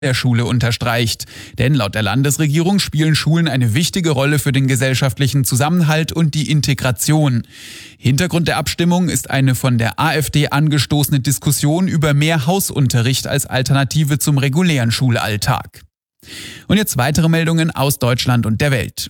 der Schule unterstreicht. Denn laut der Landesregierung spielen Schulen eine wichtige Rolle für den gesellschaftlichen Zusammenhalt und die Integration. Hintergrund der Abstimmung ist eine von der AfD angestoßene Diskussion über mehr Hausunterricht als Alternative zum regulären Schulalltag. Und jetzt weitere Meldungen aus Deutschland und der Welt.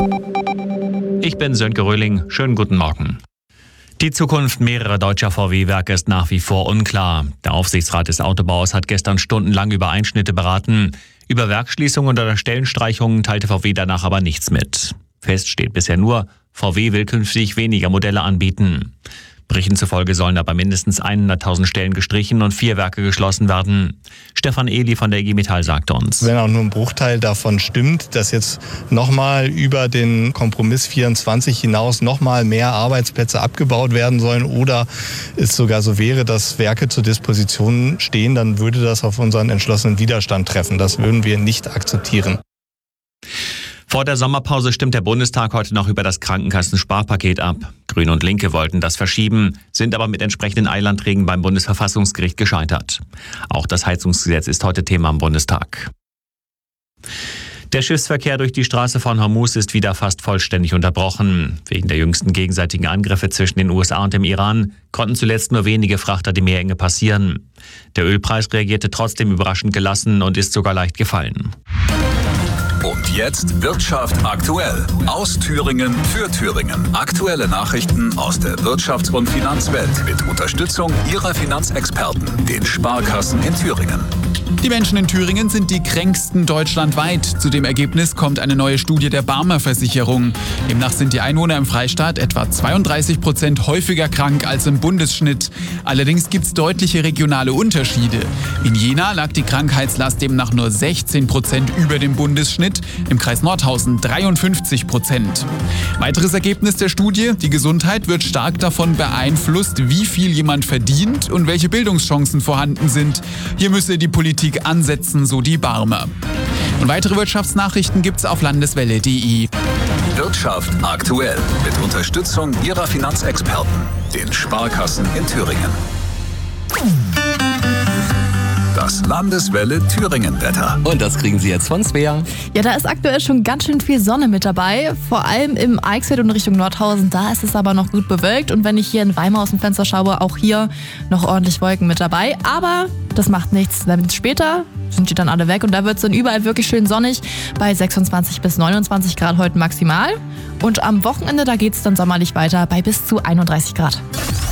Ich bin Sönke Röhling. Schönen guten Morgen. Die Zukunft mehrerer deutscher VW-Werke ist nach wie vor unklar. Der Aufsichtsrat des Autobaus hat gestern stundenlang über Einschnitte beraten. Über Werksschließungen oder Stellenstreichungen teilte VW danach aber nichts mit. Fest steht bisher nur, VW will künftig weniger Modelle anbieten. Berichten zufolge sollen aber mindestens 100.000 Stellen gestrichen und 4 Werke geschlossen werden. Stefan Ehli von der IG Metall sagt uns: Wenn auch nur ein Bruchteil davon stimmt, dass jetzt nochmal über den Kompromiss 24 hinaus nochmal mehr Arbeitsplätze abgebaut werden sollen oder es sogar so wäre, dass Werke zur Disposition stehen, dann würde das auf unseren entschlossenen Widerstand treffen. Das würden wir nicht akzeptieren. Vor der Sommerpause stimmt der Bundestag heute noch über das Krankenkassensparpaket ab. Grüne und Linke wollten das verschieben, sind aber mit entsprechenden Eilanträgen beim Bundesverfassungsgericht gescheitert. Auch das Heizungsgesetz ist heute Thema im Bundestag. Der Schiffsverkehr durch die Straße von Hormuz ist wieder fast vollständig unterbrochen. Wegen der jüngsten gegenseitigen Angriffe zwischen den USA und dem Iran konnten zuletzt nur wenige Frachter die Meerenge passieren. Der Ölpreis reagierte trotzdem überraschend gelassen und ist sogar leicht gefallen. Und jetzt Wirtschaft aktuell. Aus Thüringen für Thüringen. Aktuelle Nachrichten aus der Wirtschafts- und Finanzwelt mit Unterstützung Ihrer Finanzexperten, den Sparkassen in Thüringen. Die Menschen in Thüringen sind die kränksten deutschlandweit. Zu dem Ergebnis kommt eine neue Studie der Barmer Versicherung. Demnach sind die Einwohner im Freistaat etwa 32% häufiger krank als im Bundesschnitt. Allerdings gibt es deutliche regionale Unterschiede. In Jena lag die Krankheitslast demnach nur 16% über dem Bundesschnitt, im Kreis Nordhausen 53%. Weiteres Ergebnis der Studie: Die Gesundheit wird stark davon beeinflusst, wie viel jemand verdient und welche Bildungschancen vorhanden sind. Hier müsse die Politik ansetzen, so die Barmer. Und weitere Wirtschaftsnachrichten gibt's auf landeswelle.de. Wirtschaft aktuell mit Unterstützung Ihrer Finanzexperten, den Sparkassen in Thüringen. Das Landeswelle Thüringen-Wetter. Und das kriegen Sie jetzt von Svea. Ja, da ist aktuell schon ganz schön viel Sonne mit dabei. Vor allem im Eichsfeld und Richtung Nordhausen, da ist es aber noch gut bewölkt. Und wenn ich hier in Weimar aus dem Fenster schaue, auch hier noch ordentlich Wolken mit dabei. Aber das macht nichts, denn später sind die dann alle weg und da wird es dann überall wirklich schön sonnig bei 26 bis 29 Grad heute maximal. Und am Wochenende, da geht es dann sommerlich weiter bei bis zu 31 Grad.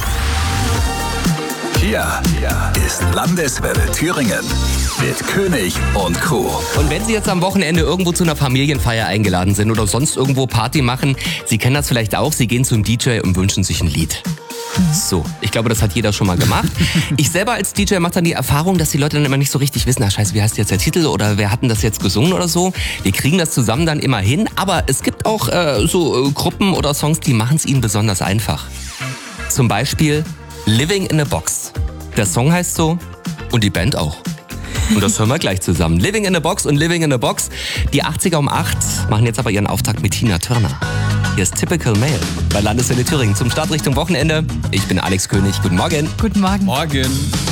Hier ist Landeswelle Thüringen mit König und Crew. Und wenn Sie jetzt am Wochenende irgendwo zu einer Familienfeier eingeladen sind oder sonst irgendwo Party machen, Sie kennen das vielleicht auch, Sie gehen zum DJ und wünschen sich ein Lied. So, ich glaube, das hat jeder schon mal gemacht. Ich selber als DJ mache dann die Erfahrung, dass die Leute dann immer nicht so richtig wissen, scheiße, wie heißt jetzt der Titel oder wer hat denn das jetzt gesungen oder so. Wir kriegen das zusammen dann immer hin, aber es gibt auch Gruppen oder Songs, die machen es ihnen besonders einfach. Zum Beispiel Living in a Box. Der Song heißt so und die Band auch. Und das hören wir gleich zusammen. Living in a Box und Living in a Box. Die 80er um 8 machen jetzt aber ihren Auftakt mit Tina Turner. Hier ist Typical Male bei Landeswelle Thüringen zum Start Richtung Wochenende. Ich bin Alex König. Guten Morgen. Guten Morgen. Morgen.